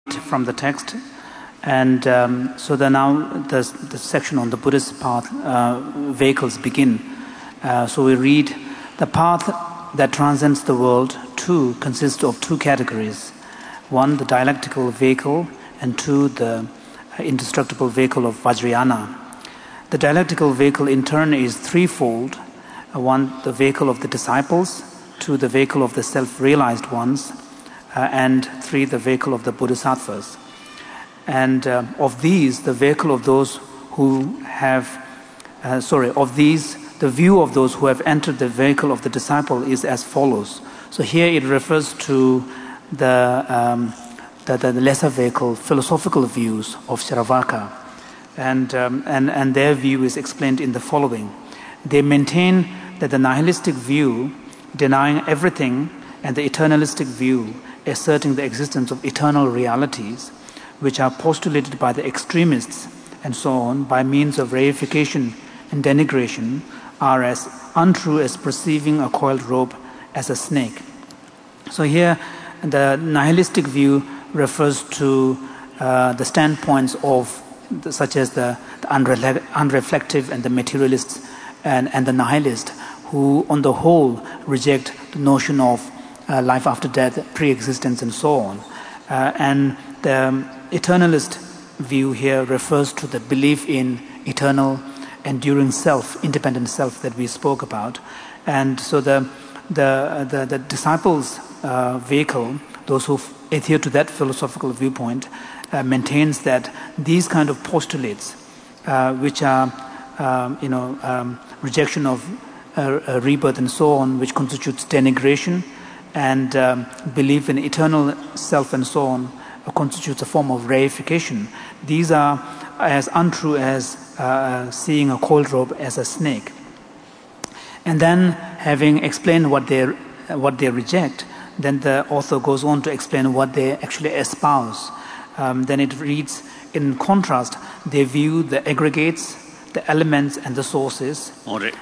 from the text, and so now the section on the Buddhist path vehicles begin. So we read, the path that transcends the world, two, consists of two categories. One, the dialectical vehicle, and two, the indestructible vehicle of Vajrayana. The dialectical vehicle in turn is threefold. One, the vehicle of the disciples, two, the vehicle of the self-realized ones, and three, the vehicle of the bodhisattvas. And of these, the vehicle of those who have, the view of those who have entered the vehicle of the disciple is as follows. So here it refers to the lesser vehicle, philosophical views of Charvaka. And their view is explained in the following. They maintain that the nihilistic view, denying everything, and the eternalistic view, asserting the existence of eternal realities, which are postulated by the extremists and so on, by means of reification and denigration, are as untrue as perceiving a coiled rope as a snake. So here, the nihilistic view refers to the standpoints of such as the unreflective and the materialists and the nihilist, who on the whole reject the notion of life after death, pre-existence and so on. And the eternalist view here refers to the belief in eternal, enduring self, independent self that we spoke about. And so the disciples' vehicle, those who adhere to that philosophical viewpoint, maintains that these kind of postulates, which are rejection of rebirth and so on, which constitutes denigration, and belief in eternal self and so on, constitutes a form of reification. These are as untrue as seeing a coiled rope as a snake. And then, having explained what they reject, then the author goes on to explain what they actually espouse. Then it reads, in contrast, they view the aggregates, the elements, and the sources.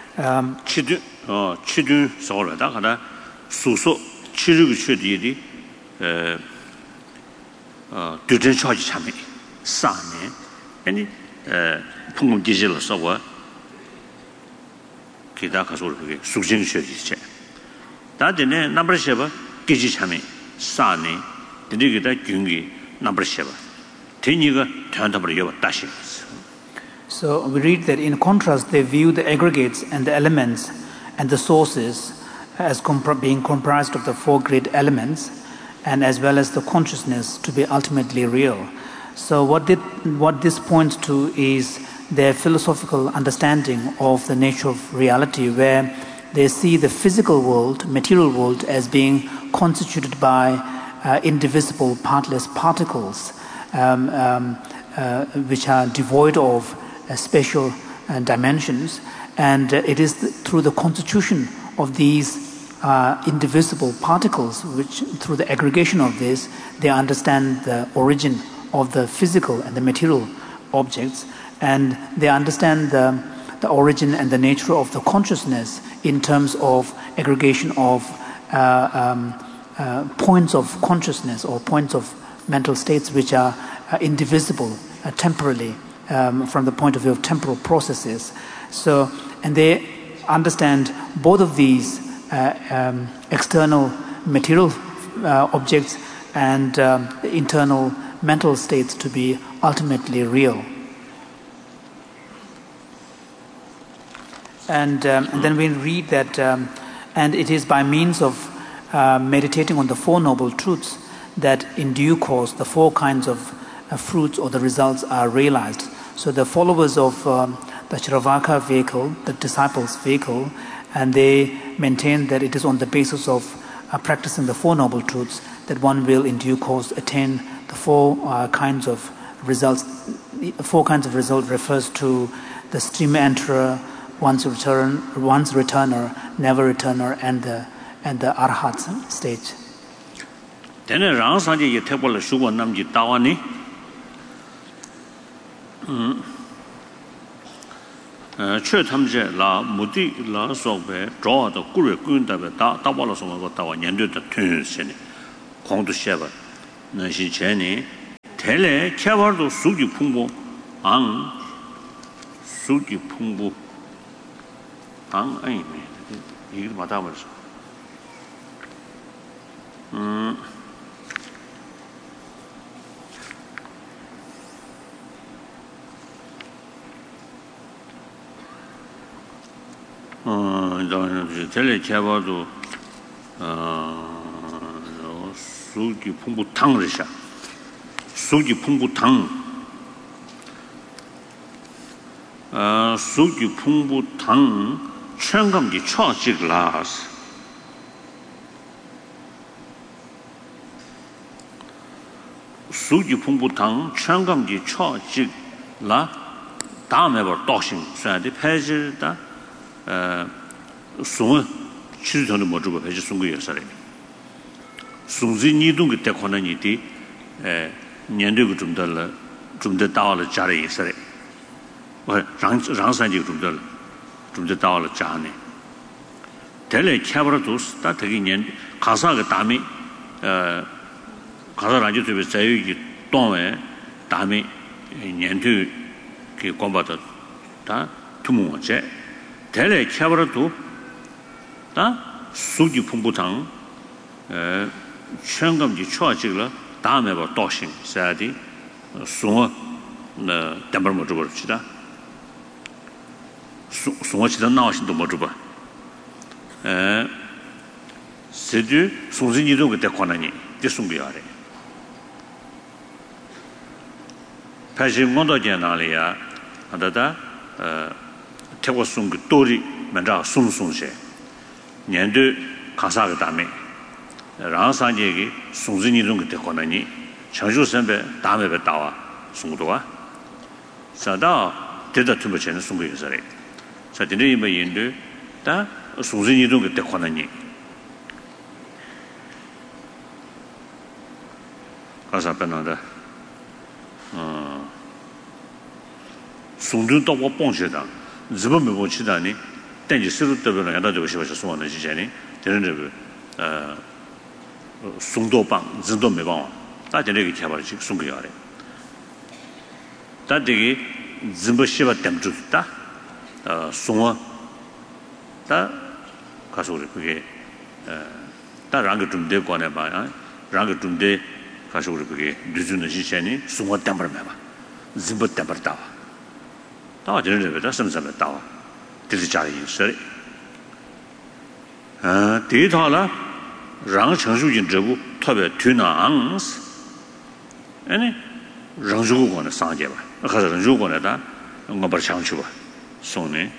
So we read that in contrast, they view the aggregates and the elements and the sources as being comprised of the four great elements, and as well as the consciousness to be ultimately real. So what this points to is their philosophical understanding of the nature of reality, where they see the physical world, material world, as being constituted by indivisible, partless particles, which are devoid of spatial dimensions, and it is through the constitution of these indivisible particles, which through the aggregation of this, they understand the origin of the physical and the material objects, and they understand the origin and the nature of the consciousness in terms of aggregation of points of consciousness or points of mental states which are indivisible temporally from the point of view of temporal processes. So, and they understand both of these external material objects and internal mental states to be ultimately real. And then we read that, and it is by means of meditating on the Four Noble Truths that in due course the four kinds of fruits or the results are realized. So the followers of the Charvaka vehicle, the disciples' vehicle, and they maintain that it is on the basis of practicing the Four Noble Truths that one will in due course attain the four kinds of results. The four kinds of result refers to the stream enterer, one's returner, never returner, and the arhat stage. Then around Sunday you take a sugar namji tawani. Church Hamje la Mudi la Sobe, draw the Guru Gunda, Tabala Soma, Tawa, Yandu, the Tunes, Kong to Sheva, Nashi Jenny, 텔레 캬바도 수기 풍부 안 수기 풍부 안 아니네 이거 맞아 버렸어 텔레 캬바도 수기 풍부 탕르샤 수기 풍부 탕 수기 풍부 탕 청감기 초직라스 수기 풍부 탕 청감기 초직라 다음에 버 도신 사디 페지다 송 치르전의 모두가 배지 송구였어요. 송지 니동의 대권한이디 년도가 좀더 다와를 자리 있어요. 랑산지 좀더 다와를 자네. 텔레 캐버도스 다 되게 년 가사가 다음에 가사 라디오 집에 자유기 동에 다음에 년도 그 공부다 다 투모제 텔레 캐버도 다 수기 풍부탕 청감지 초아직을 다음에 봐 도신 사디 송어 담벌 못 줘버치다 송어치다 나오신도 못 줘봐 세주 송진이도 그때 권하니 대송비하래 다시 먼저 나리야 하다다 태고 송그 또리 먼저 송송세 년도 가사가 다음에 랑산제기 송진이도 그때 권하니 정주선배 다음에 뱉다와 송도와 사다 대다 tum버체는 송구여서래 사진이 뭐 인도 다 송진이도 그때 권하니 가사 변한다 송준 또고 뽕시다 지금 뭐 치다니 땡지 스르 때문에 야다 되고 싶어서 소원을 지잖니 되는 송도방 진도 매방 다들에게 개발지 송구여래 다들이 진보시바 땜주다 송어 다 가서 우리 그게 다랑게 좀 되고 안에 봐 랑게 좀돼 가서 우리 그게 늦은 시간이 송어 땜을 매봐 진보 땜을 따와 다 저런데 섬섬에 따와 되지 자리 있어요 뒤에다가 랑 청수진 저부特别 튜나앙스 아니 랑주고는 상제바 가서 랑주고는다 뭔가 창출봐 손에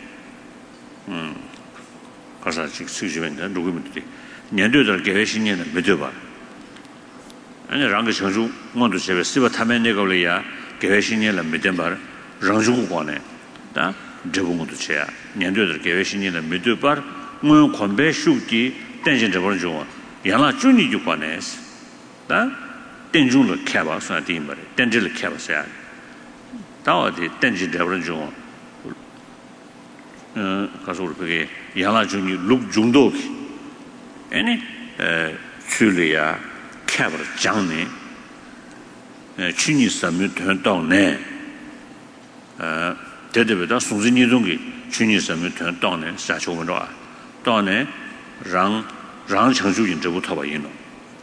가서 수주변에 누구면도 년도들 계획신년은 믿어봐 아니 랑그 청수 먼저 제가 쓰바 타면 내가 올려야 계획신년은 믿어봐 랑주고는 다 저분도 쳐야 년도들 계획신년은 믿어봐 뭐 건배 수기 땡신 저번 중 양아 준이 주관에서 다 땡중을 캐봐 소나 뒤말에 땡지를 캐봐서야 다어디 땡지 저번 중 가서 우리 그게 양아 준이 룩 중도 아니 출이야 캐버 장네 춘이 섬이 된다네 대대보다 송진이 동기 춘이 섬이 된다네 사초문로 다네 랑 청주인 저부터 봐 이노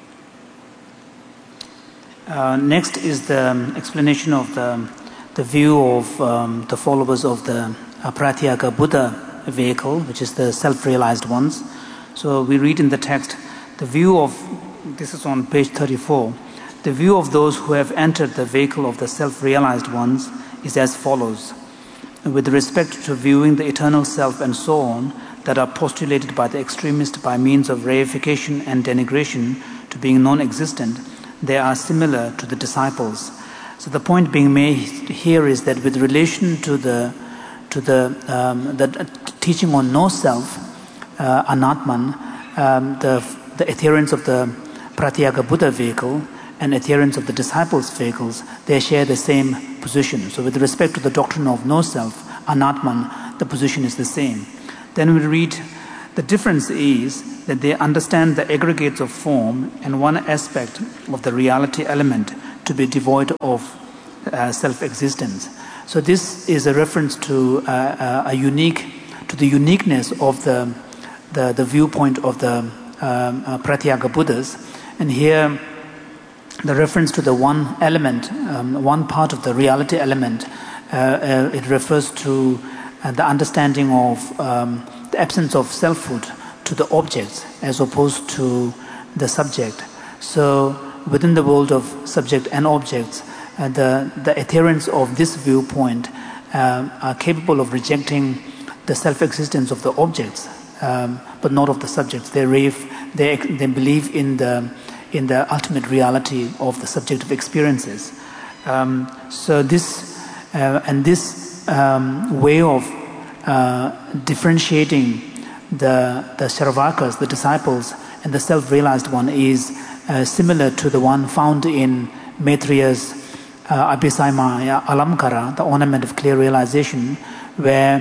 Next is the explanation of the view of the followers of the Pratyeka Buddha vehicle, which is the self-realized ones. So we read in the text, the view of, this is on page 34, the view of those who have entered the vehicle of the self-realized ones is as follows. With respect to viewing the eternal self and so on, that are postulated by the extremist by means of reification and denigration to being non-existent, they are similar to the disciples. So the point being made here is that with relation to the teaching on no self, Anatman, the adherents of the Pratyeka Buddha vehicle and adherents of the disciples' vehicles, they share the same position. So with respect to the doctrine of no self, Anatman, the position is the same. Then we read, the difference is that they understand the aggregates of form and one aspect of the reality element to be devoid of self-existence. So this is a reference to the uniqueness of the viewpoint of the Pratyeka Buddhas. And here the reference to the one element, one part of the reality element, it refers to the understanding of the absence of selfhood to the objects as opposed to the subject. So within the world of subject and objects, the adherents of this viewpoint are capable of rejecting the self-existence of the objects, but not of the subjects. They believe in the ultimate reality of the subjective experiences. So this way of differentiating the Shravakas, the disciples, and the self-realized one is similar to the one found in Maitreya's Abhisaimaya Alamkara, the ornament of clear realization, where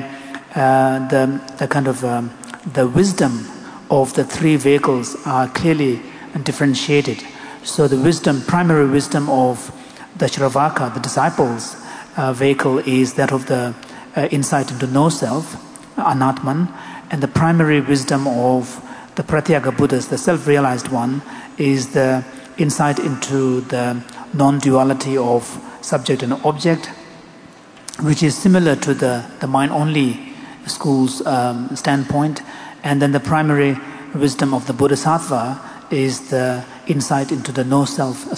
the kind of the wisdom of the three vehicles are clearly differentiated. So the wisdom, primary wisdom of the Shravaka, the disciples' vehicle, is that of the insight into no self, Anatman, and the primary wisdom of the Pratyeka Buddhas, the self-realized one, is the insight into the non-duality of subject and object, which is similar to the mind-only school's standpoint. And then the primary wisdom of the Bodhisattva is the insight into the no self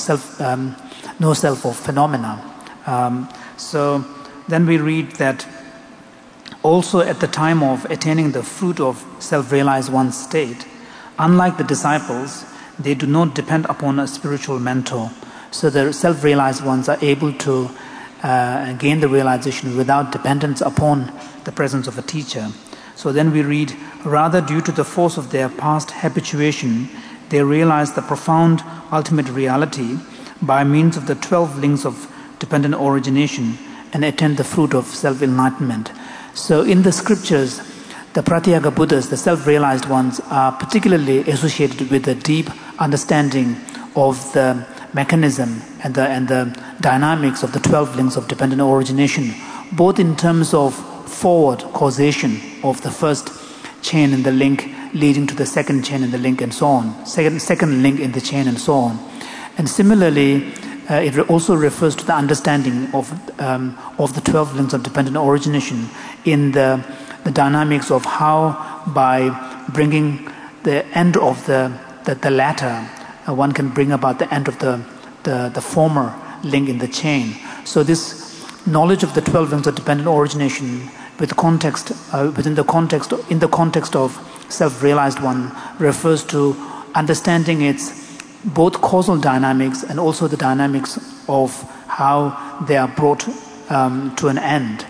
of phenomena. So then we read that also at the time of attaining the fruit of self-realized one's state, unlike the disciples, they do not depend upon a spiritual mentor. So the self-realized ones are able to gain the realization without dependence upon the presence of a teacher. So then we read, rather due to the force of their past habituation, they realize the profound ultimate reality by means of the 12 links of dependent origination and attain the fruit of self-enlightenment. So in the scriptures, the Pratyeka Buddhas, the self-realized ones, are particularly associated with a deep understanding of the mechanism and the dynamics of the 12 links of dependent origination, both in terms of forward causation of the first chain in the link leading to the second chain in the link and so on, second link in the chain and so on. And similarly, it also refers to the understanding of the 12 links of dependent origination in the dynamics of how, by bringing the end of the latter, one can bring about the end of the former link in the chain. So this knowledge of the 12 links of dependent origination with context, in the context of self-realized one, refers to understanding its both causal dynamics and also the dynamics of how they are brought to an end.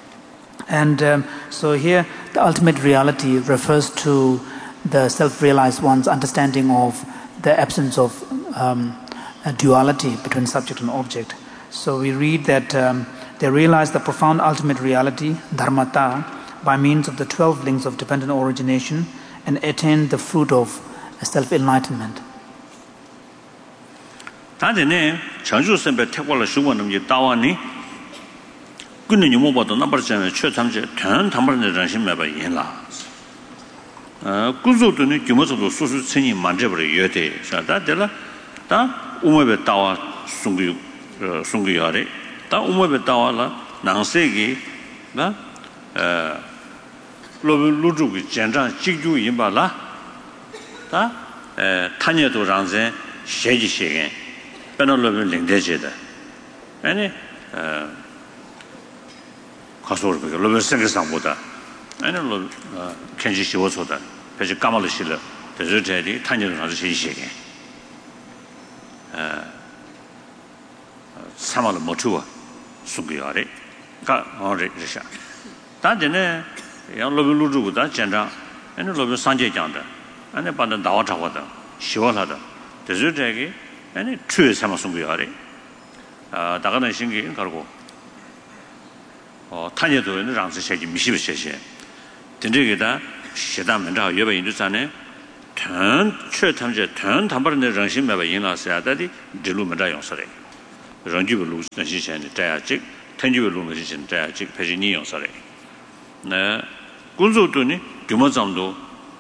And so here the ultimate reality refers to the self-realized one's understanding of the absence of a duality between subject and object. So we read that they realize the profound ultimate reality, dharmata, by means of the 12 links of dependent origination and attain the fruit of self-enlightenment. 다데네 전주 선배 태권을 수고하는 게 다와니 근데 뭐보다 남버잖아요. 최참제 단 담버는 정신 매바 인라. 구조도는 규모도 수수천이 만져버려 여대. 자다들 다 우매베 다와 송규야래. 다 우매베 다와라 낭세기 나 로루주기 전장 직주 임바라 다 타녀도 장세 셰지셰겐 페널로빈 링데제다 아니 가서르베 로빈 생각상보다 아니 로 켄지시 워소다 배지 까말르실러 대저제리 타녀도 장세 셰지셰겐 사말을 못 주어 수비하래 가 어레샤 다전에 양로블루주고다 전장 아니 로빈 산제장다 아니 반다 나와 잡아다 시원하다 대저제기 아니 추에 삼아 수비하래 다가는 신기 가르고 타녀도 있는 장세 셰지 미시베셰셰 된저기다 시다면다 여배 인도산에 전 최탐제 전 담버는 정신 매바 인라스야다디 들루면다 용서래 런주의 루스는 시선이 자야직 텐주의 루는 시선 자야직 배진이 용사래 네 군소도니 규모장도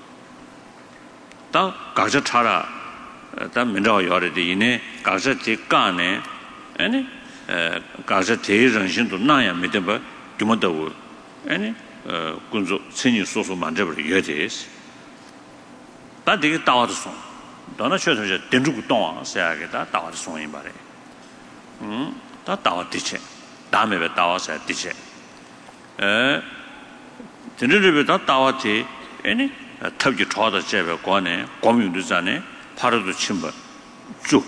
다 각자 차라 다 민주화 요래도 이내 각자 대간에 아니 각자 대정신도 나야 믿어 봐 규모도 아니 군소 신이 소소 만져버려 여대스 다 되게 따와도 송 너나 쉬어서 된주고 동안 세야겠다 따와도 송이 말해 다 따와 뒤체 다음에 왜 따와서 뒤체 진짜로 다 따와지 아니 탑지 쳐다 제베 관에 고민도 전에 파르도 침바 쭉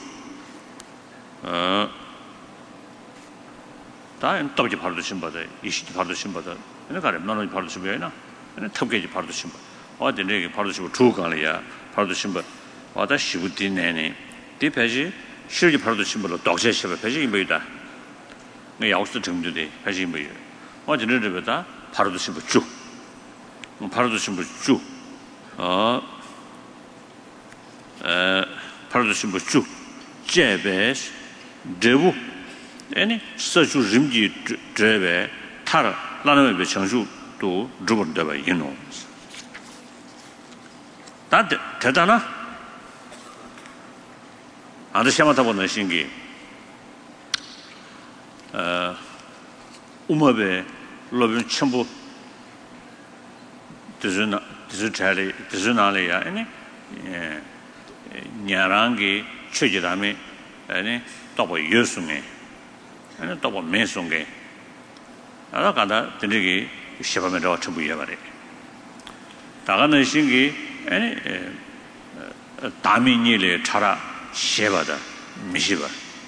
다음 탑지 파르도 침바다 이시지 파르도 침바다 내가 가래 너는 파르도 침바이나 내가 탑게지 파르도 침바 어디 내게 파르도 침바 쭉 가려야 파르도 침바 와다 시부디 내네 뒤페지 실지 파르도 침바로 독제 시바 페지 임베이다 내 야우스 정도돼 페지 임베이 어디 내려보다 파르도 침바 쭉 파르도 침바 쭉 파르도 침바 쭉 제베스 데부 아니 서주 림지 제베 타라 라는 배 청주도 주버다 봐 이노 다 대단하 아저씨마다 보는 신기 우마베 로빈 전부 드즈나리아 아니 냐랑기 최지담에 아니 또 예수네 아니 또 메송게 알아가다 되게 시험에서 전부 이해하래 다가는 신기 아니 다민이래 차라 셰바다 미시바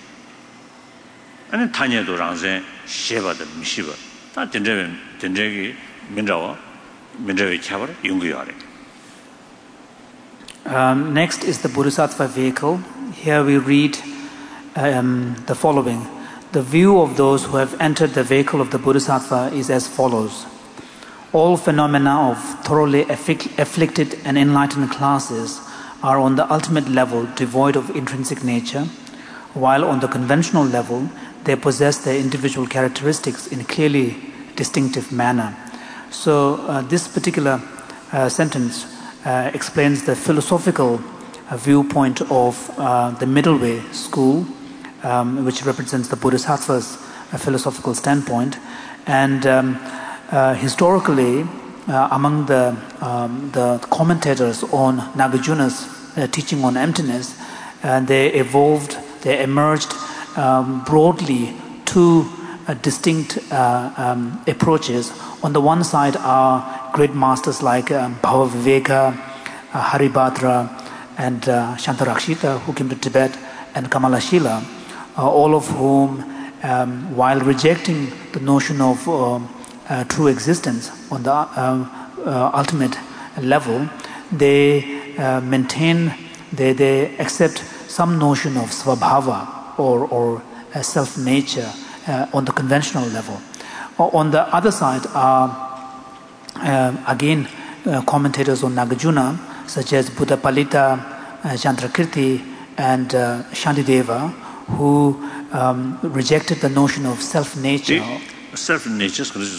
아니 타녀도 랑세 셰바다 미시바 다 된저기 민자의 차벌 연구하래 Next is the Bodhisattva vehicle. Here we read the following. The view of those who have entered the vehicle of the Bodhisattva is as follows. All phenomena of thoroughly afflicted and enlightened classes are on the ultimate level devoid of intrinsic nature, while on the conventional level they possess their individual characteristics in a clearly distinctive manner. So this particular sentence explains the philosophical viewpoint of the middle way school, which represents the Bodhisattva's philosophical standpoint. And historically, among the commentators on Nagarjuna's teaching on emptiness, they emerged broadly two distinct approaches. On the one side are great masters like Bhavaviveka, Haribhadra, and Shantarakshita, who came to Tibet, and Kamalashila, all of whom, while rejecting the notion of true existence on the ultimate level, they accept some notion of svabhava or self-nature on the conventional level. On the other side are again commentators on Nagarjuna, such as Buddhapalita, Chandrakirti, and Shantideva, who rejected the notion of self-nature. Self-nature is what?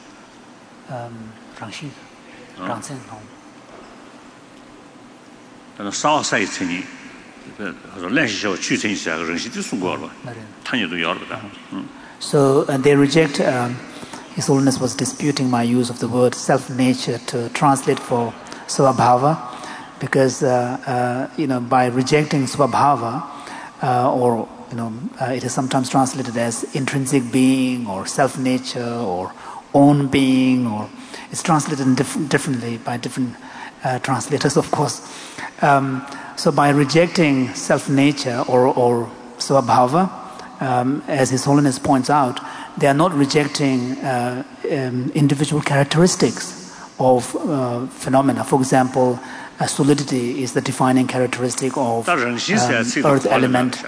So they reject. His Holiness was disputing my use of the word self-nature to translate for svabhava, because by rejecting svabhava, or it is sometimes translated as intrinsic being or self-nature or own being, or it's translated differently by different translators, of course. So by rejecting self-nature or svabhava, as His Holiness points out, they are not rejecting individual characteristics of phenomena. For example, solidity is the defining characteristic of earth element.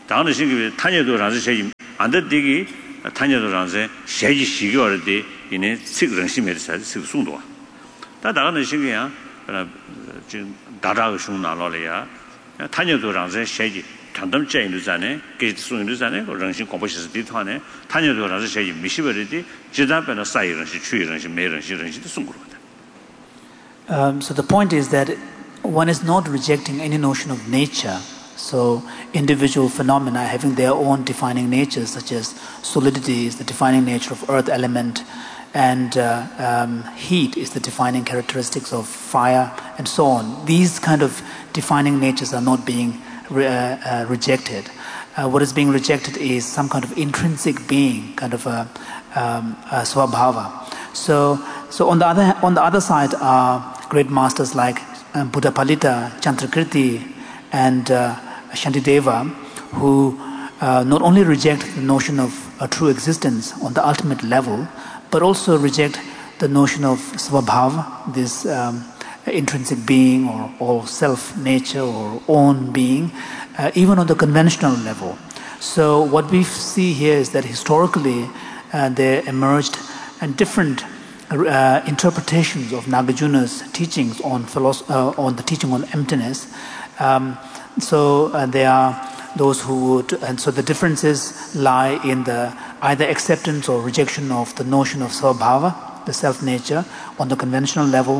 다음에 신기 탄여도 라서 쉐지 안데 되기 탄여도 라서 쉐지 시기어데 이네 식정심에 살 식송도와 다 나가는 신기야 지금 다다가 숑나로래야 탄여도 라서 쉐지 단담 제인도 전에 게스송도 전에 정신 공부시스 뒤ቷ네 탄여도 라서 쉐지 미시버리디 지단변의 사이런시 추이런시 매런시 런시도 송거거든. So the point is that one is not rejecting any notion of nature. So individual phenomena having their own defining natures, such as solidity is the defining nature of earth element, and heat is the defining characteristics of fire, and so on. These kind of defining natures are not being rejected. What is being rejected is some kind of intrinsic being, kind of a swabhava. So on the other side are great masters like Buddha Palita, Chandrakirti, and Shantideva, who not only reject the notion of a true existence on the ultimate level, but also reject the notion of svabhava, this intrinsic being or self-nature or own being, even on the conventional level. So what we see here is that historically there emerged different interpretations of Nagarjuna's teachings on the teaching on emptiness. So there are those who would, and so the differences lie in the either acceptance or rejection of the notion of svabhava, the self-nature, on the conventional level.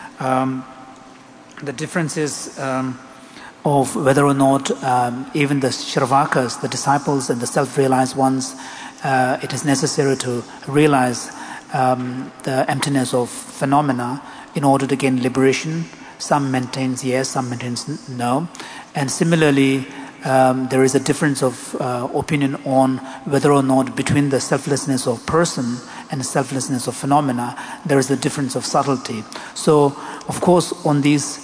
The differences of whether or not even the Shravakas, the disciples and the self-realized ones, it is necessary to realize the emptiness of phenomena in order to gain liberation. Some maintains yes, some maintains no. And similarly, there is a difference of opinion on whether or not between the selflessness of person and the selflessness of phenomena, there is a difference of subtlety. So, of course, on these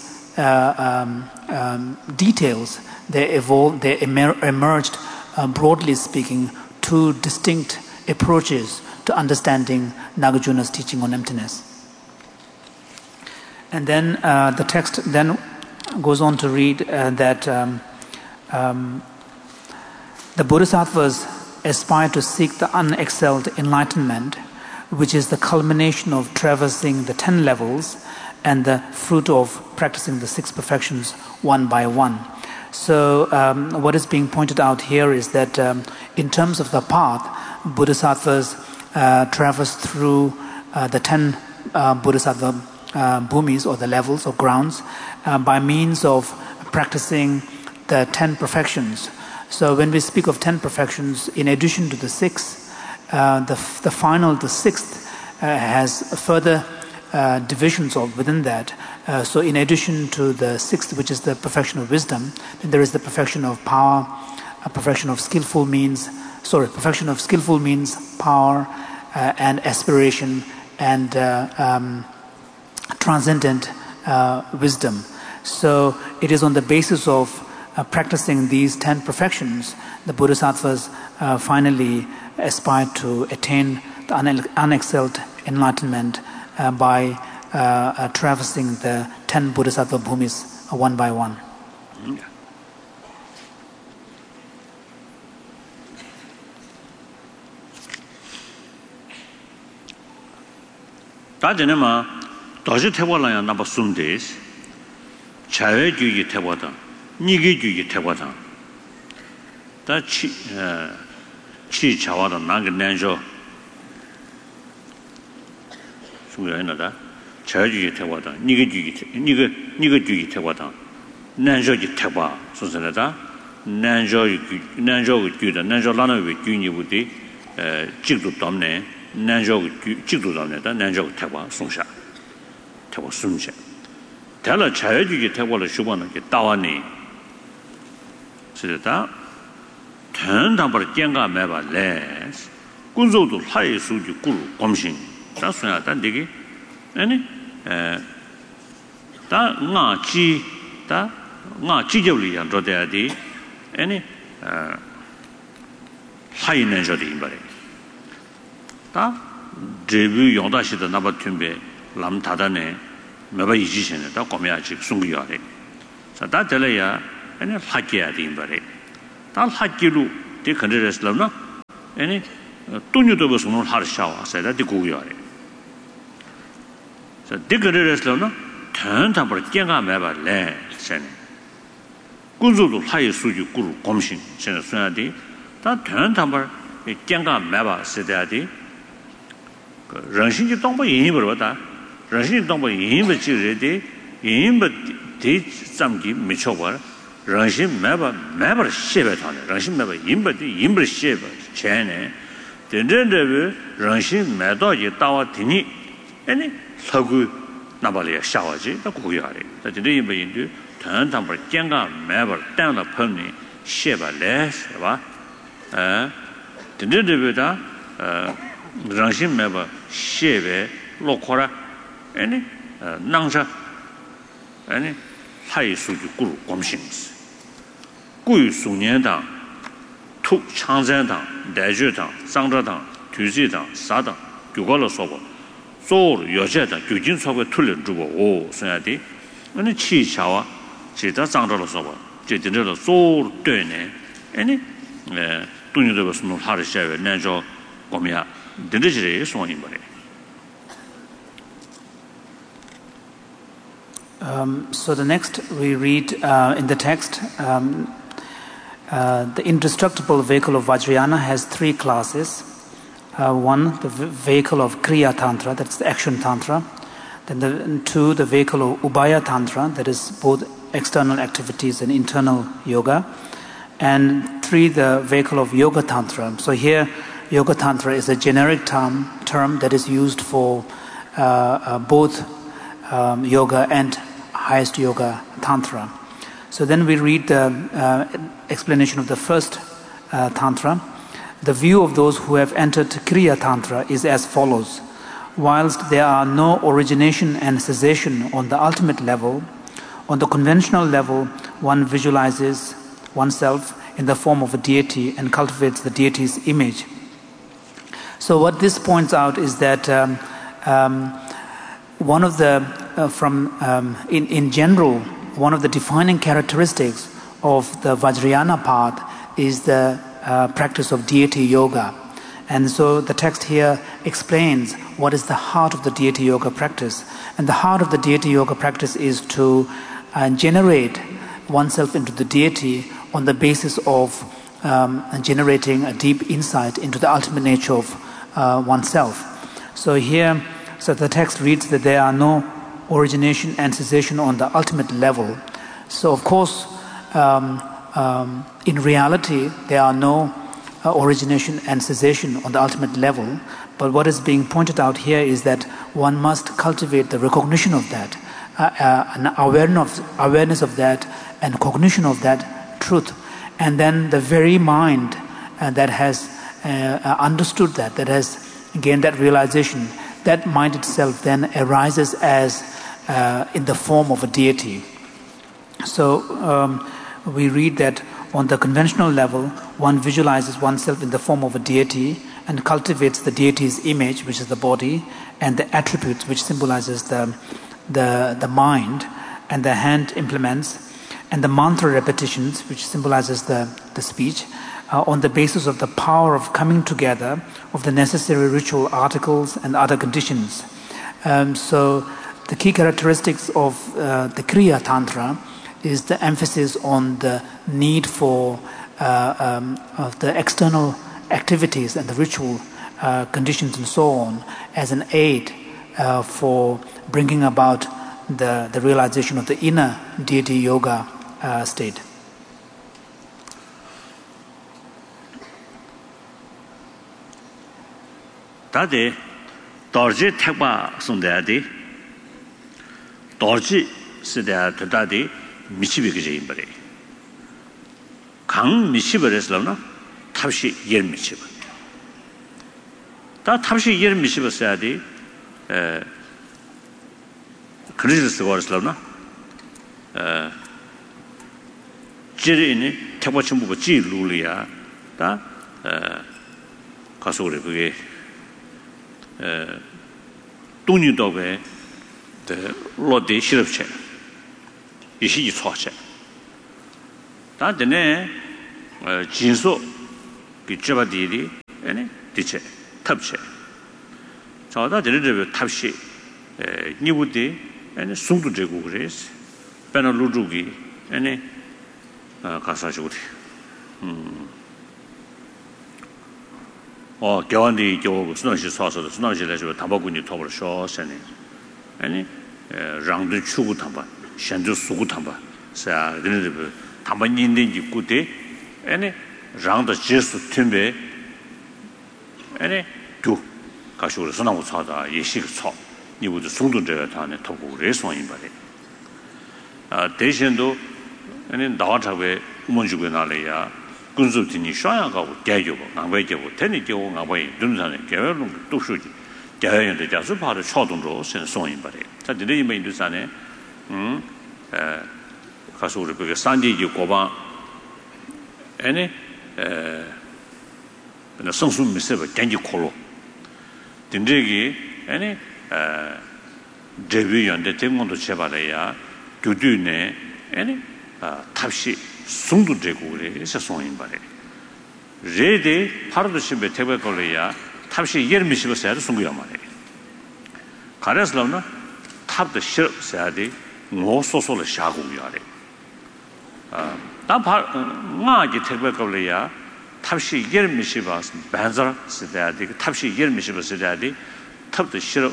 details, they emerged, broadly speaking, two distinct approaches to understanding Nagarjuna's teaching on emptiness. And then the text then goes on to read that the Bodhisattvas aspire to seek the unexcelled enlightenment, which is the culmination of traversing the 10 levels and the fruit of practicing the 6 perfections one by one. So what is being pointed out here is that in terms of the path, Bodhisattvas traverse through the 10 Bodhisattva bhumis, or the levels or grounds, by means of practicing the 10 perfections. So when we speak of 10 perfections, in addition to the 6, the final, the 6th, has further divisions within that. So in addition to the 6th, which is the perfection of wisdom, then there is the perfection of power, perfection of skillful means, power, and aspiration, and transcendent wisdom. So it is on the basis of practicing these 10 perfections, the Bodhisattvas finally aspire to attain the unexcelled enlightenment by traversing the 10 Bodhisattva bhumis one by one. 다전에마 도시 태고라야 나바 숨데스 자외주의 태고다 니게주의 태고다 다치 치 자와다 나게 난조 중요하다 자외주의 태고다 니게주의 태고다 난조지 태고 소선하다 난조의 규다 난조라는 규니부디 직도 때문에 난조 직도 담내다 난조 태과 송샤 태과 숨샤 달라 자유주의 태과를 주보는 게 따와니 그래다 전담벌 땡가 매발래 군소도 하이 수지 꿀 검신 자수야다 되게 아니 나 지접리 양조대야디 아니 하이 난조디 임바래 다 데뷔 용다시도 나바튠베 람타다네 매바 이지신에 다 꼬매야지 숨기야래 자 다들어야 아니 하게야 돼 임바래 다 학기로 데 컨트롤했으려나 아니 돈유도 무슨 할 샤와 세다 디고요래 자 디그레스로나 단단버 깽가 매발래 sen 군주도 하이 수주 구루 검신 sen 수야디 다 단단버 깽가 매바 세다디 그人心지 동부 인입을 왔다人心 동부 인입을 지르디 인입 대 잠기 미쳐버人心 매바 쉐베타네 人心 매바 인벌 쉐베 제네 된된데 人心 매도지 따와 되니 아니 서구 나발이야 샤워지 또 고기하래 저들이 뭐인데 단단벌 깽가 매벌 땅다 펀니 쉐발레 봐 된된데보다 人心 매바 쉐베 로코라 아니 낭자 아니 하이 수주 구루 검신스 구유 수년당 투 창전당 대주당 상저당 뒤지당 사당 교과로 써보 소르 여제다 교진 속에 틀린 주고 오 써야지 아니 치샤와 제다 상저로 써보 제대로 소르 되네 아니 돈이도 무슨 하를 셔야 내줘 고미야 된지를 소원이 뭐래 So the next we read in the text, the indestructible vehicle of Vajrayana has three classes. One, the vehicle of Kriya Tantra, that's the action Tantra. Then two, the vehicle of Ubaya Tantra, that is both external activities and internal yoga. And three, the vehicle of Yoga Tantra. So here, Yoga Tantra is a generic term that is used for both yoga and highest yoga tantra. So then we read the explanation of the first tantra. The view of those who have entered Kriya Tantra is as follows. Whilst there are no origination and cessation on the ultimate level, on the conventional level, one visualizes oneself in the form of a deity and cultivates the deity's image. So what this points out is that one of the, in general, one of the defining characteristics of the Vajrayana path is the practice of deity yoga. And so the text here explains what is the heart of the deity yoga practice. And the heart of the deity yoga practice is to generate oneself into the deity on the basis of generating a deep insight into the ultimate nature of oneself. So here, so the text reads that there are no origination and cessation on the ultimate level. So of course, in reality, there are no origination and cessation on the ultimate level. But what is being pointed out here is that one must cultivate the recognition of that, an awareness of that, and cognition of that truth. And then the very mind that has understood that has gained that realization, that mind itself then arises as in the form of a deity. So we read that on the conventional level, one visualizes oneself in the form of a deity and cultivates the deity's image, which is the body, and the attributes, which symbolizes the mind, and the hand implements, and the mantra repetitions, which symbolizes the speech, on the basis of the power of coming together of the necessary ritual articles and other conditions. So the key characteristics of the Kriya Tantra is the emphasis on the need for of the external activities and the ritual conditions and so on as an aid for bringing about the realization of the inner deity yoga state. 다들 dorji 택바 손대야지 dorji 쓰대야 되다디 미치비게 임버리 강 미치버렸으나 탑시 열 미치버 다 탑시 열 미치버서야지 그리스 쓰고었으나 지리니 택바침부고 지루리야 다 가서 그게 돈이 더베 로데 실업체 이시 초체 다데네 진소 그 잡아디리 아니 디체 탑체 저다 데르르 탑시 니부디 아니 숨도 되고 그래서 페널루주기 아니 가사주리 교환이 교 수능시 사서도 수능시에서 담바군이 톱을 쇼세네 아니 랑도 추구 담바 현주 수구 담바 자 데르르 담바니인데 있고대 아니 랑도 제수 템베 아니 두 가시고 선하고 차다 예식 차 이부도 송도제가 다네 톱고 레송인 바래 대신도 아니 나와자베 문주고 나래야 군수팀이 샤야가고 개교고 남배교고 테니교고 나바이 눈산에 개별로 독수지 개연의 자수 바로 초동으로 선송인 바래 자 드리면 인도산에 가서 우리 그 산디지 고바 아니 성수 미세버 겐지 콜로 딘데기 아니 데뷔연데 대문도 제발해야 교두네 아니 탑시 숨도 되고 그래서 송인 바래 레데 하루도 심베 태베 걸려야 탑시 예르미시버서야 송고야 말해 가려서나 탑도 싫어야지 모소소를 샤고야래 나기 태베 걸려야 탑시 예르미시버스 반자 쓰다디 탑시 예르미시버스다디 탑도 싫어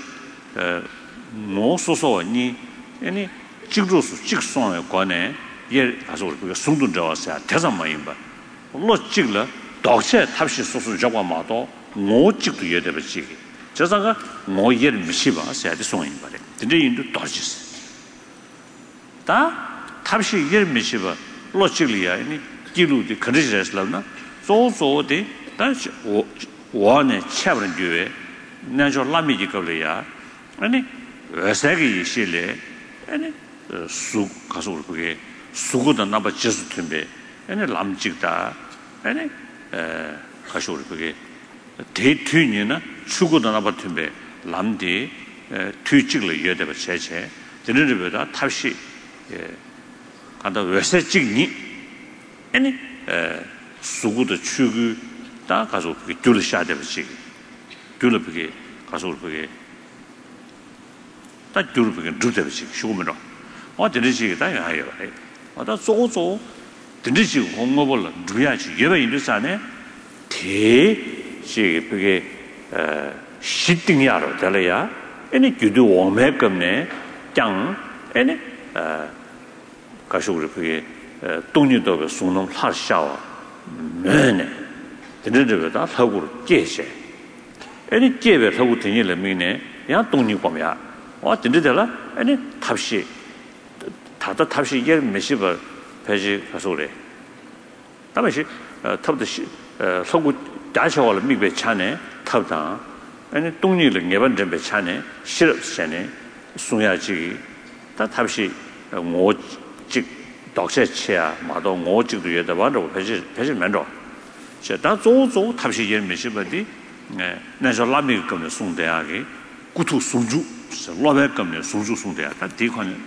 모소소니 아니 직조수 직송에 관해 예 가서 우리가 숨도 들어왔어야 대상만인 봐. 물론 찍了 도체 탑시 소수 잡아마도 뭐 찍도 예대버지. 저자가 뭐 예를 미시바 세야지 송인 바래. 근데 인도 도지스. 다 탑시 예를 미시바 로직리아 아니 기루디 그리스라나 소소데 다시 원에 차버는 뒤에 나저 라미지 걸려야 아니 왜세기 실례 아니 수 가서 그게 수고도 나바 제수 템베 아니 람직다 아니 가서 그게 대퇴니나 수고도 나바 템베 람디 뒤직을 여대버 제체 드르르보다 탑시 간다 왜세 찍니 아니 수고도 추구 다 가서 그게 줄을 샤야 되지 줄을 그게 가서 그게 딱 줄을 그게 두대지 쉬고면은 어디지 다 해요 어다 쪼쪼 드리지 공모벌 누야지 예배 인도산에 대시 그게 시딩이야로 달려야 아니 규도 오메금네 짱 아니 가서 그게 동료도 송놈 하샤와 네네 드르르다 하고 계셔 아니 제베 하고 되니를 미네 야 동료 보면 드르들라 아니 탑시 다다 탑시 예 메시버 배지 가서 그래 다시 탑도 서구 다셔올 미베 차네 탑다 아니 동리를 네번 전배 차네 실업세네 송야지 다 탑시 오직 독세체야 마도 오직도 여다 봐도 배지 면로 제가 조조 탑시 예 메시버디 나저 라미 거는 송대하게 구투 송주 로베 거는 송주 송대야 다 디관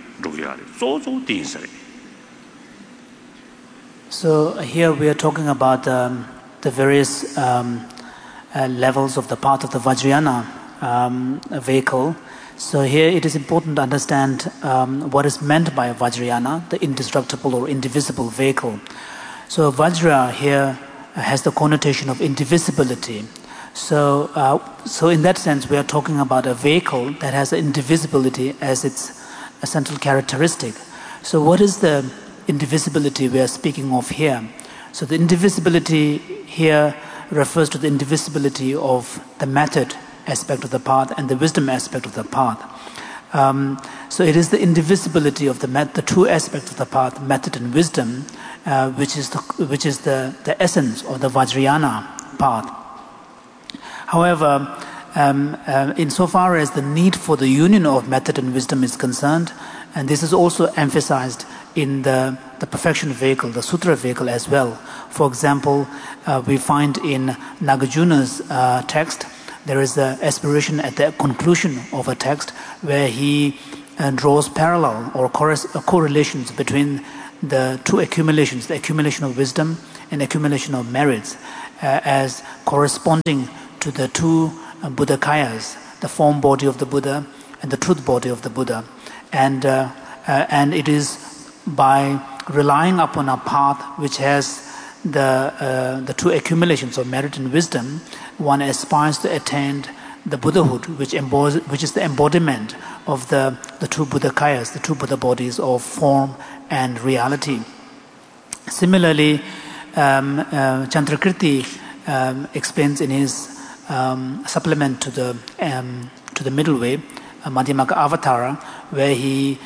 So here we are talking about the various levels of the path of the Vajrayana vehicle. So here it is important to understand what is meant by Vajrayana, the indestructible or indivisible vehicle. So Vajra here has the connotation of indivisibility. So in that sense we are talking about a vehicle that has indivisibility as its a central characteristic. So what is the indivisibility we are speaking of here? So the indivisibility here refers to the indivisibility of the method aspect of the path and the wisdom aspect of the path. So it is the indivisibility of the two aspects of the path, method and wisdom, which is the essence of the Vajrayana path. However, insofar as the need for the union of method and wisdom is concerned, and this is also emphasized in the perfection vehicle, the sutra vehicle as well. For example, we find in Nagarjuna's text, there is the aspiration at the conclusion of a text where he draws parallel or correlations between the two accumulations, the accumulation of wisdom and accumulation of merits, as corresponding to the two Buddhakayas, the form body of the Buddha and the truth body of the Buddha. And it is by relying upon a path which has the two accumulations of merit and wisdom, one aspires to attain the Buddhahood, which is the embodiment of the two Buddhakayas, the two Buddha bodies of form and reality. Similarly, Chandrakirti explains in his supplement to the middle way, Madhyamaka Avatara, where he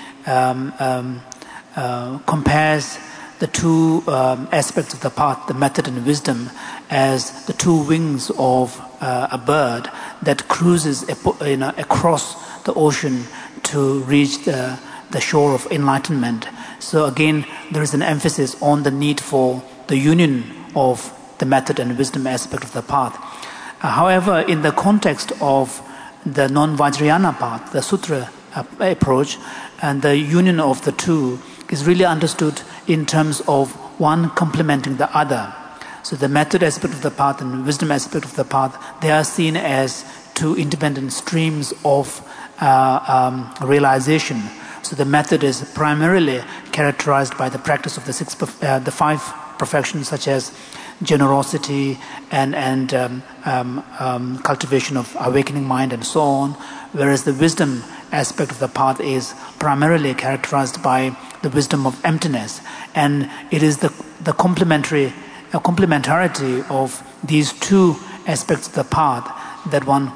compares the two aspects of the path, the method and wisdom, as the two wings of a bird that cruises across the ocean to reach the shore of enlightenment. So again, there is an emphasis on the need for the union of the method and wisdom aspect of the path. However, in the context of the non-Vajrayana path, the sutra approach, and the union of the two is really understood in terms of one complementing the other. So the method aspect of the path and wisdom aspect of the path, they are seen as two independent streams of realization. So the method is primarily characterized by the practice of the five perfections, such as generosity and cultivation of awakening mind and so on, whereas the wisdom aspect of the path is primarily characterized by the wisdom of emptiness. And it is the complementarity of these two aspects of the path that one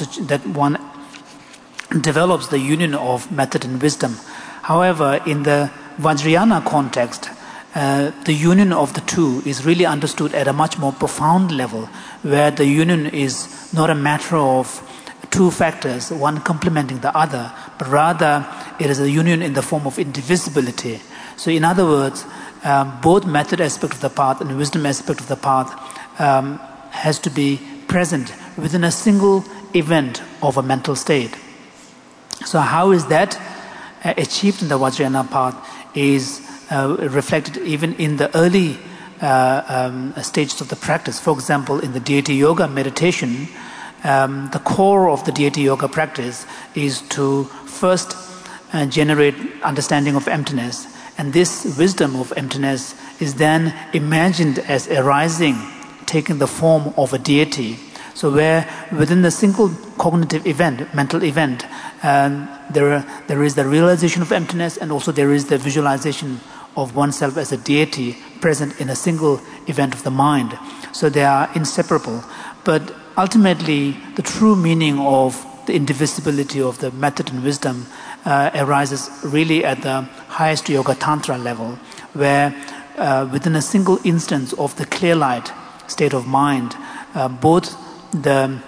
develops the union of method and wisdom. However, in the Vajrayana context, the union of the two is really understood at a much more profound level, where the union is not a matter of two factors, one complementing the other, but rather it is a union in the form of indivisibility. So in other words, both method aspect of the path and wisdom aspect of the path has to be present within a single event of a mental state. So how is that achieved in the Vajrayana path is reflected even in the early stages of the practice. For example, in the deity yoga meditation, the core of the deity yoga practice is to first generate understanding of emptiness, and this wisdom of emptiness is then imagined as arising, taking the form of a deity. So where within the single cognitive event, mental event, there is the realization of emptiness, and also there is the visualization of oneself as a deity present in a single event of the mind. So they are inseparable. But ultimately, the true meaning of the indivisibility of the method and wisdom arises really at the highest yoga tantra level, where within a single instance of the clear light state of mind, both the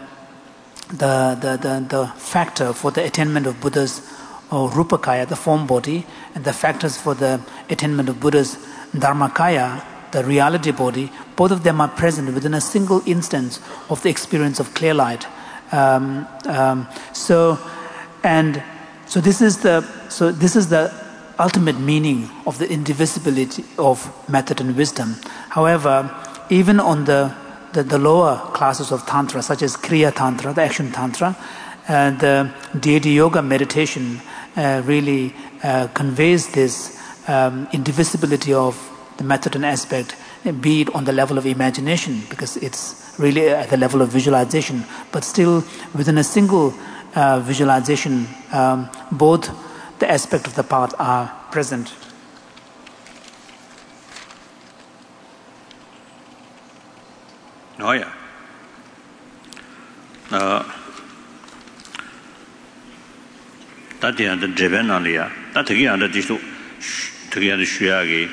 factor for the attainment of Buddha's Rupakaya, the form body, and the factors for the attainment of Buddha's Dharmakaya, the reality body, both of them are present within a single instance of the experience of clear light. So this is the ultimate meaning of the indivisibility of method and wisdom. However, even on the lower classes of tantra, such as Kriya Tantra, the action tantra, the deity yoga meditation really conveys this indivisibility of the method and aspect, be it on the level of imagination, because it's really at the level of visualization, but still within a single visualization, both the aspect of the path are present. Oh yeah. That is the driven on the that again the dish together shuagi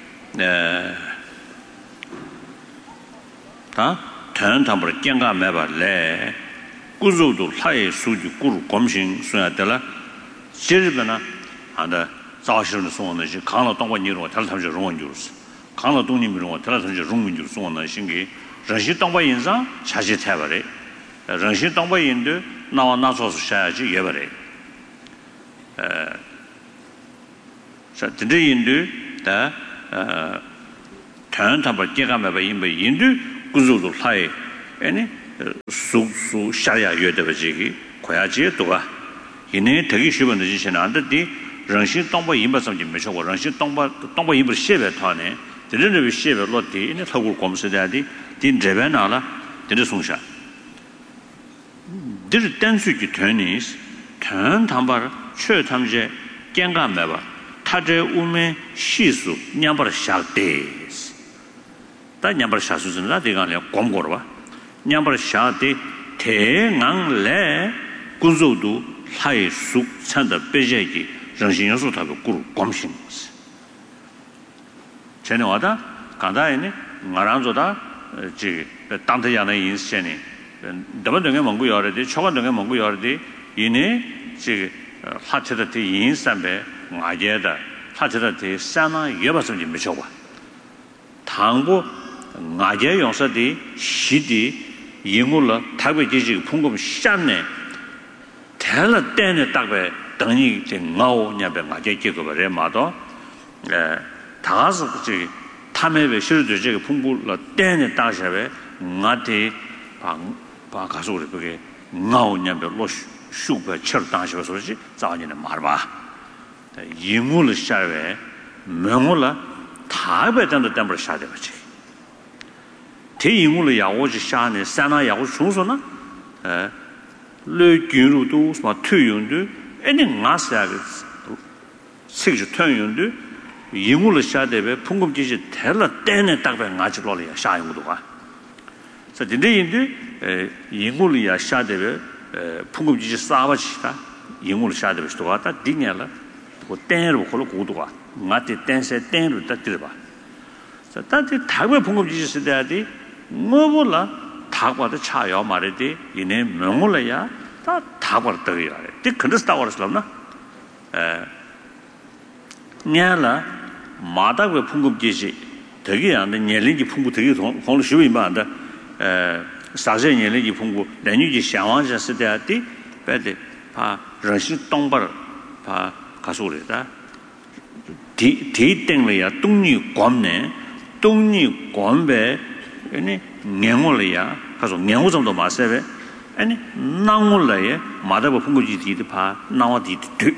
turn number Janga Meba Le Guzudu Hai Suju Guru Gomshin Sunatella Siribana and the Zashin Son, Kala Tonga Niro, Television Roman Jews, Kala Doni Miro, Television Roman Jews, on the Shingi, Rashi Tonga Inza, Chashi Tavare, Rashi Tonga Indu, now Nasos Shaji Yevare. So today Indu, the 전담을 깨가면 인도 구조도 사이 아니 수수 샤야 여대버지기 고야지에 또가 이내 되게 쉬운 지시는 안 됐디 정신 동보 임바섬 좀 메셔고 정신 동보 임을 셰베 타네 저는 셰베 로티 이내 타고 검사다디 딘 제베나라 딘 송샤 dir tensuki tönis tön tambar chö tamje genga meba taje ume shisu nyambar shakdes ta nyambar shasu zna de gan le komgorwa nyambar shade te ngang le kunzodu lai su chanda beje기 정신 요소 타고 꿀 검신 전에 와다 간다에네 나랑조다 지 땅대야는 인생이 더번등에 먹고 여러디 초반등에 먹고 여러디 이네 지 하체다 인산배 마제다 하체다 사나 여바선지 미쳐와 당부 마제 용서디 시디 인물로 타베지지 풍금 샷네 텔라 때네 딱배 등이 제 나오냐배 마제 기거버래 마도 다가서 지 탐에베 실도 제 풍부로 때네 따셔베 나티 방 가서 우리 그게 나오냐면 로슈 슈퍼 철 당시로 소리지 자원이는 말봐 이물을 샤베 명물라 다베던도 담을 샤데 버지 대이물을 야오지 샤네 산나 야오 중소나 르기루도 뭐 투용도 애니 나사가 색주 투용도 이물을 샤데베 풍금지지 텔라 때네 딱배 나지로리야 샤용도가 자 근데 인물이야 샤데베 풍금지지 싸바치다 인물을 샤데베 또 왔다 딩야라 그 땡으로 걸어 고도가 나한테 땡세 땡으로 딱 들어봐 자 단지 다고 풍금지지 쓰다디 뭐 몰라 다고도 차요 말이지 이내 명물이야 다 다고 떠야 돼 근데서 다고라슬나 냐라 마다고 풍금지지 되게 안 돼. 년리지 풍부 되게 공로 쉬고 임바 안다. 사제년리지 풍부 내뉴지 상황자 쓰다디 배데 파 러시 동벌 파 가소래다. 디땡래야 동리 관내 동리 관배 아니 냥올래야 가서 냥오 정도 마세베 아니 나올래야 마다고 풍부지 디디 파 나와디 드.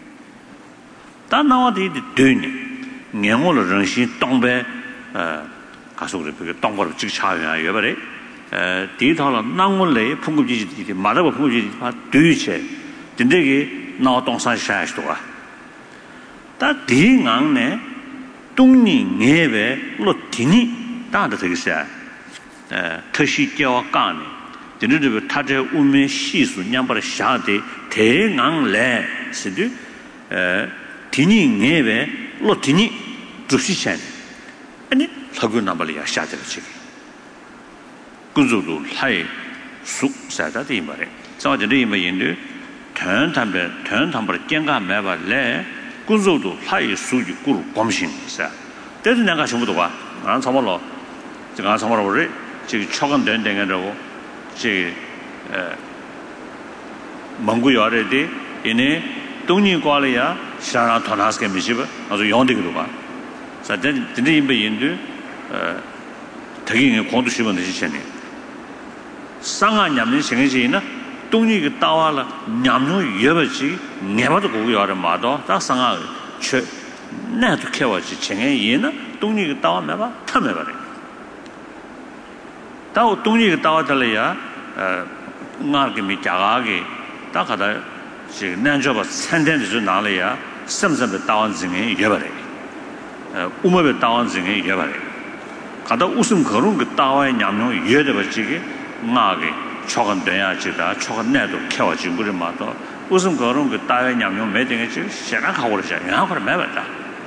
다 나와디 드니 냥올을 러시 동배 가서 그 동벌을 직 차야 여버래 디터로 나올래 풍부지디 마다고 풍부지디 파 뒤체 근데게 나 동산샤스도가 다 디강네 동니 녜베 로티니 다도 되겠어요特시교와 간네 근데도 타제 우메 시수 냠바르 샤데 대강래 시드 디니 녜베 로티니 주시챤 아니 사고 나발이야 샤데지 군조도 하이 수 사다디 말에 저들이 뭐인데 전담을 깽가 매발래 군조도 하이 수지 꿀 검신사 때도 내가 전부도 안 참말로 제가 안 참말로 그래 지금 초간 된 데가라고 제蒙古요래디 이네 동니 과래야 샤라 토나스게 미시바 아주 용되기도 봐 사전 근데 임베인도 되게 공도 시면 되시네 상아 냠는 생기지나 동니 그 따와라 냠노 여버지 내가도 고기 와라 마도 다 상아 최 나도 캐와지 쟁에 얘나 동니 그 따와 매봐 타매 버려 다 동니 그 따와 달래야 나게 미자가게 다 가다 지금 난저버 산된데 좀 나래야 섬섬의 따원 중에 여버려 우마베 따원 중에 여버려 가다 웃음 거론 그 따와의 냠노 여버지게 나게 초간 돼야지다 초간 내도 캐와진 거를 마도 무슨 그런 그 따위 냠냠 매등에 지금 시작하고 그러잖아. 양하고 매봤다.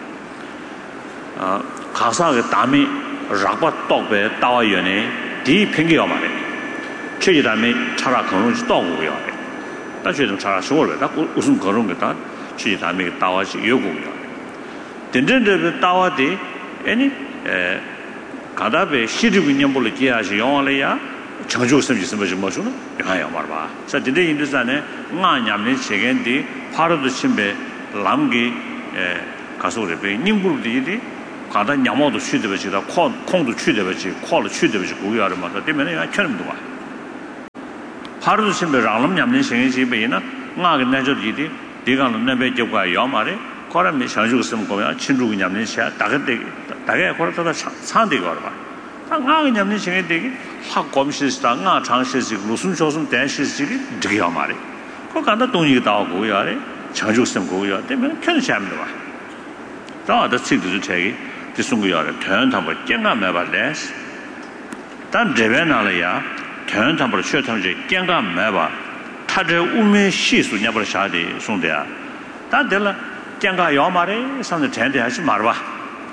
가사의 담이 락바 떡배 따와연에 디 팽개가 말해. 최지 담이 차라 그런 지 떡고요. 다시 좀 차라 쇼를 다 무슨 그런 거다. 최지 담이 따와지 요구요. 된전들 따와디 아니 가다베 시리군년 볼을 기하시 영원래야 정조 섬지 섬지 뭐죠? 야야 말봐. 자, 근데 인도산에 나냠네 세겐디 파로도 침배 람기 가소레베 님부르디디 가다 냐모도 취되버지다 콩도 취되버지 콜도 취되버지 고야를 맞다 때문에 야 처럼도 와 하루도 심에 랑람 냠는 생이 집에나 나가 내저지디 네가는 내배 접과 야마래 거라미 상주고 쓰면 거야 친구가 냠는 샤 다게 거라다 산데 거라 봐 나가 냠는 생이 되게 확 검시스다 나 장시스 무슨 조선 대시스지 되게 야마래 거 간다 동이가 나오고 야래 상주고 쓰면 거야 때문에 큰 샤입니다 봐 다다 책도 책이 지송고야래 전담을 깽가매 봐래 단 제변나려야 전담을 쉬어탐지 깽가매 봐 타저 우면 시수 냐버 샤데 송대야 다들라 깽가 요마래 선의 전대 하지 말아 봐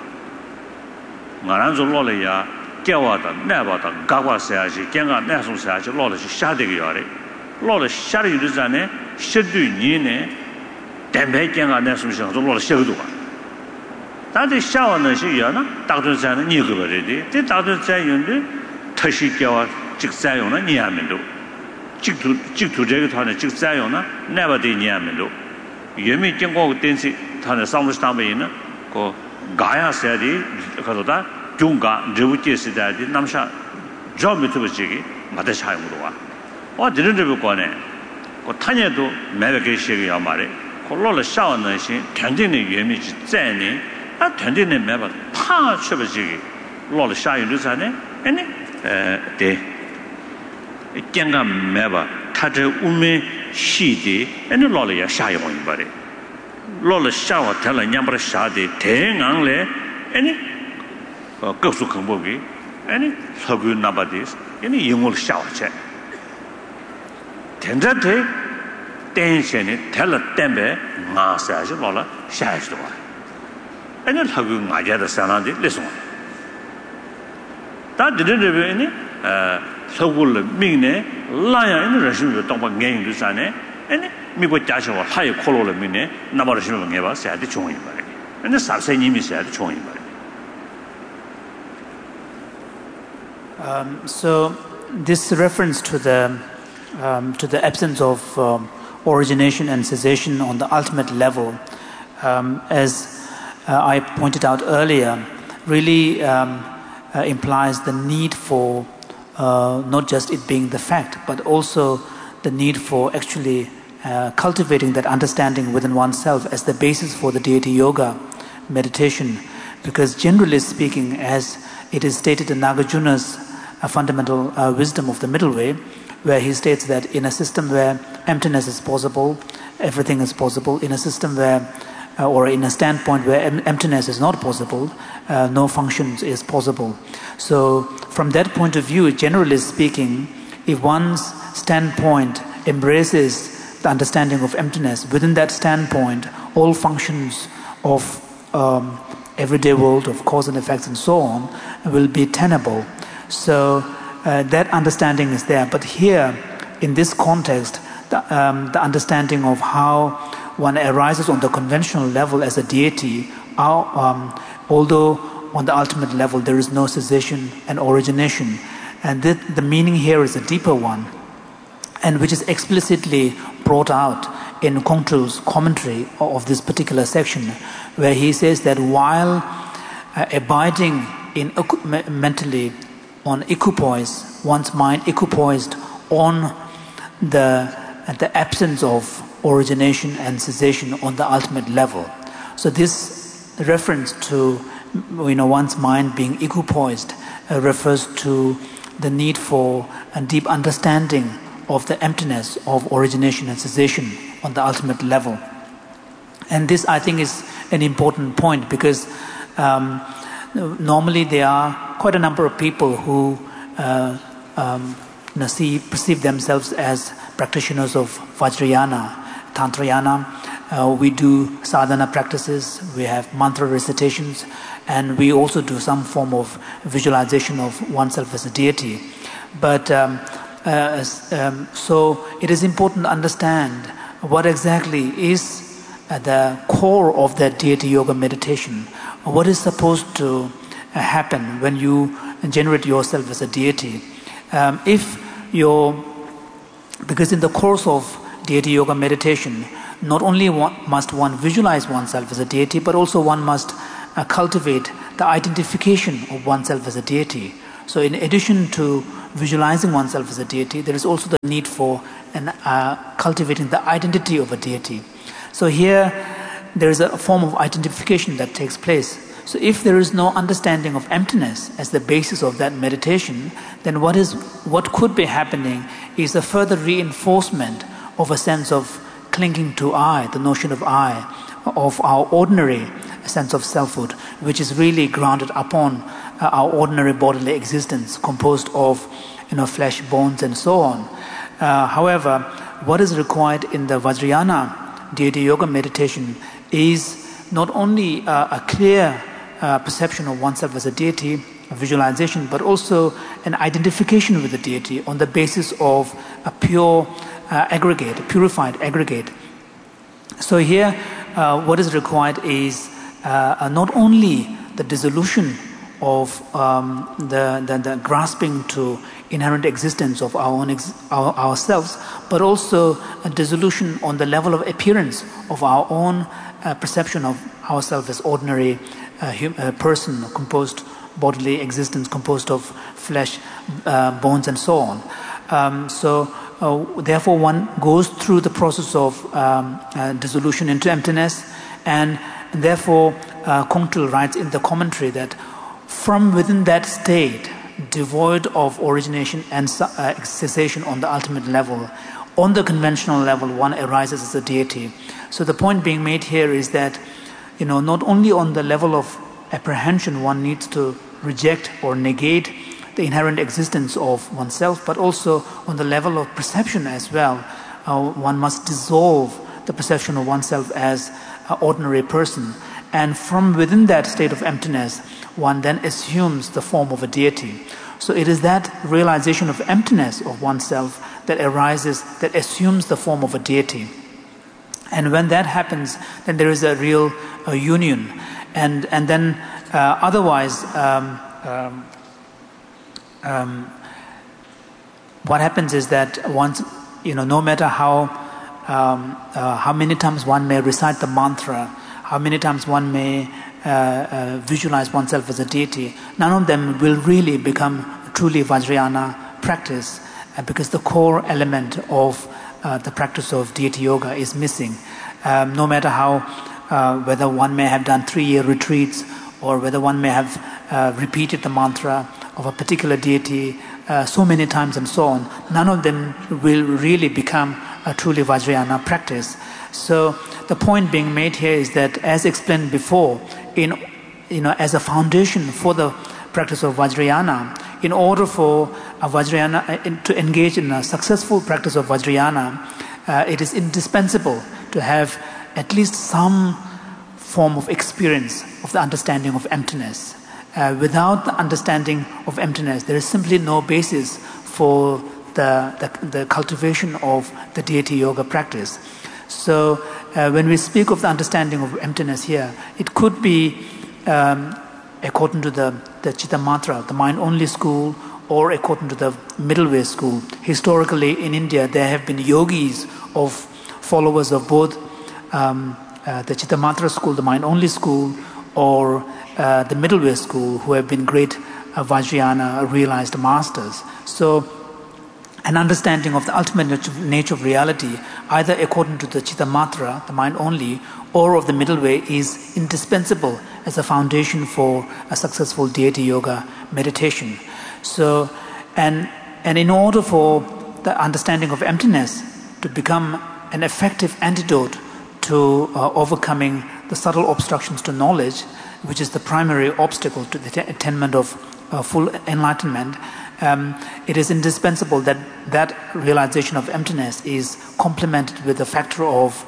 나랑 졸로려야 깨와다 내봐다 가과서야지 깽가 내송서야지 로르지 샤데게 요래 로르 샤르 유르자네 셔두니네 담배 깽가 내송서 로르 셔도 봐 다들 샤워는 시야나 다들자는 니거버리디 તે 다들자연데 터시겨와 직자용은 니하면도 직투这个团的직자용은 내버디 니하면도 예미 경고 된시团的상무스tam에는 그 가야서야디 그러다 중가 저부지시다디 남샤 저미트버지기 마다샤용으로 와 드는데 거네 그 타녀도 매백게 시기야 말에 콜로를 샤워는 시 견디는 예미지 자네 아 전대는 매번 파 쳐버지기 로를 샤유르자네 아니 데 깽가 매번 타저 우메 시디 아니 로를 샤유원 바래 로를 샤워 달라 냠버 샤디 대강래 아니 급수 공복이 아니 서구 나바디스 아니 영을 샤워체 된자대 댄션이 달라 땜베 마사지 로를 샤유도 와 아니 하고 맞아야 사나데 레송 다 드르르베니 서굴 미네 라야 이 러시미 동바 갱도 사네 아니 미고 자셔와 하이 콜로를 미네 나버르시면 해 봐. 사야지 좋은 말이야. 근데 사세님이 사야지 좋은 말이야. So this reference to the absence of origination and cessation on the ultimate level, as I pointed out earlier, really implies the need for not just it being the fact, but also the need for actually cultivating that understanding within oneself as the basis for the deity yoga meditation. Because generally speaking, as it is stated in Nagarjuna's fundamental wisdom of the middle way, where he states that in a system where emptiness is possible, everything is possible. In a system where or in a standpoint where emptiness is not possible, no functions is possible. So from that point of view, generally speaking, if one's standpoint embraces the understanding of emptiness, within that standpoint, all functions of everyday world, of cause and effects and so on, will be tenable. So that understanding is there. But here, in this context, the understanding of how one arises on the conventional level as a deity, although on the ultimate level there is no cessation and origination. And the meaning here is a deeper one, and which is explicitly brought out in Kongtru's commentary of this particular section, where he says that while abiding in mentally on equipoise, one's mind equipoised on the absence of origination and cessation on the ultimate level. So this reference to one's mind being equipoised refers to the need for a deep understanding of the emptiness of origination and cessation on the ultimate level. And this, I think, is an important point, because normally there are quite a number of people who perceive themselves as practitioners of Vajrayana, Tantrayana. We do sadhana practices, we have mantra recitations, and we also do some form of visualization of oneself as a deity. But so it is important to understand what exactly is the core of that deity yoga meditation. What is supposed to happen when you generate yourself as a deity? Because in the course of deity yoga meditation, not only must one visualize oneself as a deity, but also one must cultivate the identification of oneself as a deity. So in addition to visualizing oneself as a deity, there is also the need for cultivating the identity of a deity. So here there is a form of identification that takes place. So if there is no understanding of emptiness as the basis of that meditation, then what could be happening is a further reinforcement of a sense of clinging to I, the notion of I, of our ordinary sense of selfhood, which is really grounded upon our ordinary bodily existence, composed of flesh, bones, and so on. However, what is required in the Vajrayana deity yoga meditation is not only a clear perception of oneself as a deity, a visualization, but also an identification with the deity on the basis of a pure aggregate, a purified aggregate. So here, what is required is not only the dissolution of the grasping to inherent existence of our own ourselves, but also a dissolution on the level of appearance of our own perception of ourselves as ordinary person, composed bodily existence, composed of flesh, bones, and so on. Therefore, one goes through the process of dissolution into emptiness, and therefore, Kongtrul writes in the commentary that from within that state, devoid of origination and cessation on the ultimate level, on the conventional level, one arises as a deity. So the point being made here is that, not only on the level of apprehension one needs to reject or negate the inherent existence of oneself, but also on the level of perception as well. One must dissolve the perception of oneself as an ordinary person. And from within that state of emptiness, one then assumes the form of a deity. So it is that realization of emptiness of oneself that arises, that assumes the form of a deity. And when that happens, then there is a real union. And then otherwise, what happens is that once, no matter how many times one may recite the mantra, how many times one may visualize oneself as a deity, none of them will really become truly Vajrayana practice, because the core element of the practice of deity yoga is missing. No matter how, whether one may have done 3-year retreats, or whether one may have repeated the mantra of a particular deity so many times and so on, none of them will really become a truly Vajrayana practice. So the point being made here is that, as explained before, as a foundation for the practice of Vajrayana, in order for a Vajrayana to engage in a successful practice of Vajrayana, it is indispensable to have at least some form of experience of the understanding of emptiness. Without the understanding of emptiness, there is simply no basis for the cultivation of the deity yoga practice. So when we speak of the understanding of emptiness here, it could be according to the Chitta Mantra, the mind-only school, or according to the middle way school. Historically in India, there have been yogis of followers of both the Chitta Mantra school, the mind-only school, or the middle way school, who have been great Vajrayana realized masters. So an understanding of the ultimate nature of reality, either according to the Chitta Mantra, the mind only, or of the middle way, is indispensable as a foundation for a successful deity yoga meditation. So, and in order for the understanding of emptiness to become an effective antidote to overcoming the subtle obstructions to knowledge, which is the primary obstacle to the attainment of full enlightenment, it is indispensable that that realization of emptiness is complemented with the factor of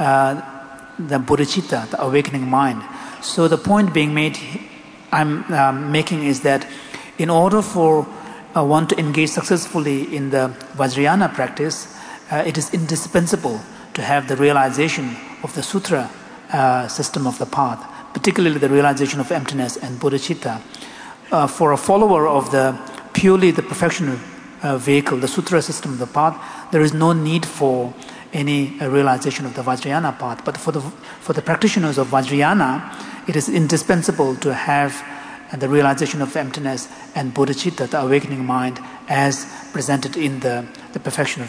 the bodhicitta, the awakening mind. So the point being made, I'm making is that in order for one to engage successfully in the Vajrayana practice, it is indispensable to have the realization of the sutra system of the path, particularly the realization of emptiness and bodhicitta. For a follower of purely the perfection vehicle, the sutra system of the path, there is no need for any realization of the Vajrayana path. But for the practitioners of Vajrayana, it is indispensable to have and the realization of emptiness, and bodhicitta, the awakening mind, as presented in the perfection of